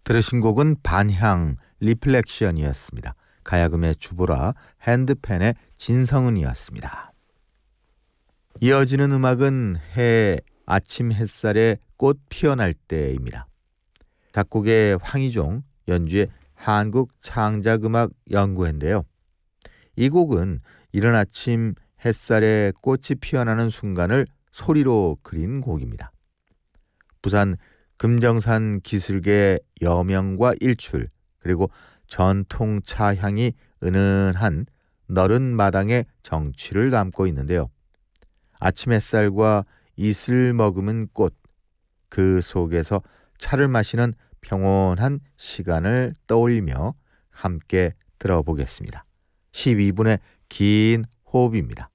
들으신 곡은 반향 리플렉션이었습니다. 가야금의 주보라 핸드펜의 진성은이었습니다. 이어지는 음악은 아침 햇살에 꽃 피어날 때입니다. 작곡의 황희종, 연주의 한국창작음악연구회인데요. 이 곡은 이른 아침 햇살에 꽃이 피어나는 순간을 소리로 그린 곡입니다. 부산 금정산 기슭의 여명과 일출, 그리고 전통 차향이 은은한 너른 마당의 정취를 담고 있는데요. 아침 햇살과 이슬 머금은 꽃, 그 속에서 차를 마시는 평온한 시간을 떠올리며 함께 들어보겠습니다. 12분의 긴 호흡입니다.